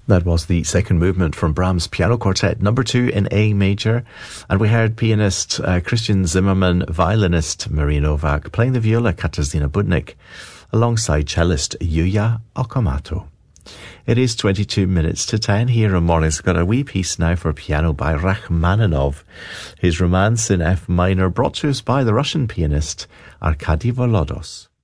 That was the second movement from Brahms' Piano Quartet number 2 in A major, and we heard pianist Christian Zimmermann, violinist Maria Novak playing the viola Katarzyna Budnik alongside cellist Yuya Okamoto. It is 22 minutes to 10 here on Mornings. Got a wee piece now for piano by Rachmaninoff, his Romance in F minor, brought to us by the Russian pianist Arkady Volodos.